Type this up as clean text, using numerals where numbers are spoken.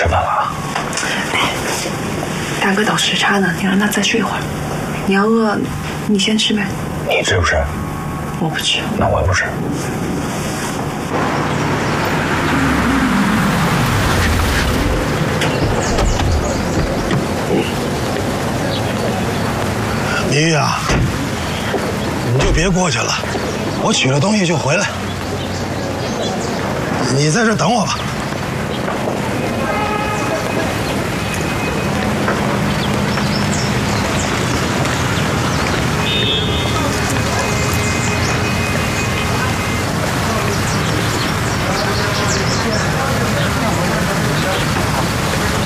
吃饭了啊。 大哥倒时差呢，你让他再睡一会儿。你要饿，你先吃呗。 你吃不吃？ 我不吃。 那我也不吃。 明玉啊，你就别过去了，我取了东西就回来。你在这等我吧。